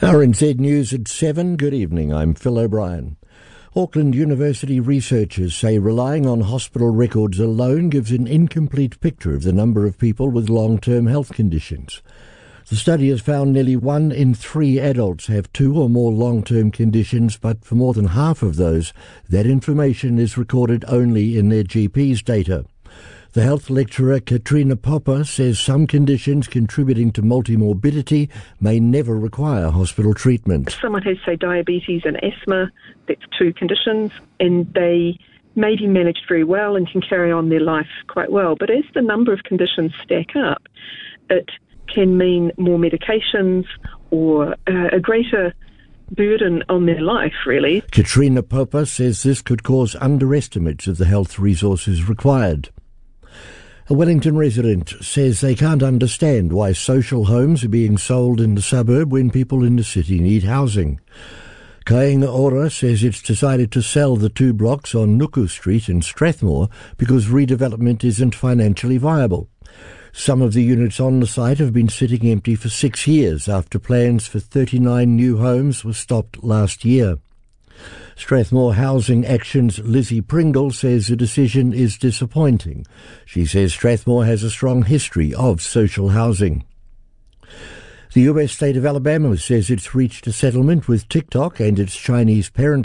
RNZ News at 7. Good evening, I'm Phil O'Brien. Auckland University researchers say relying on hospital records alone gives an incomplete picture of the number of people with long-term health conditions. The study has found nearly 1 in 3 adults have 2 or more long-term conditions, but for more than half of those, that information is recorded only in their GP's data. The health lecturer Katrina Popper says some conditions contributing to multimorbidity may never require hospital treatment. If someone has, say, diabetes and asthma, that's 2 conditions, and they may be managed very well and can carry on their life quite well. But as the number of conditions stack up, it can mean more medications or a greater burden on their life, really. Katrina Popper says this could cause underestimates of the health resources required. A Wellington resident says they can't understand why social homes are being sold in the suburb when people in the city need housing. Kainga Ora says it's decided to sell the 2 blocks on Nuku Street in Strathmore because redevelopment isn't financially viable. Some of the units on the site have been sitting empty for 6 years after plans for 39 new homes were stopped last year. Strathmore Housing Action's Lizzie Pringle says the decision is disappointing. She says Strathmore has a strong history of social housing. The US state of Alabama says it's reached a settlement with TikTok and its Chinese parent